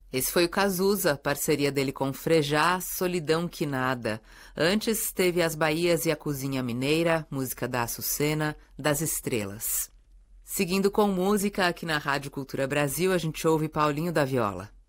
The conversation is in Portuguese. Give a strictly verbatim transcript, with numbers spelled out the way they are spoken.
Esse foi o Cazuza, parceria dele com Frejá, Solidão Que Nada. Antes teve As Bahias e a Cozinha Mineira, música da Açucena, Das Estrelas. Seguindo com música, aqui na Rádio Cultura Brasil, a gente ouve Paulinho da Viola.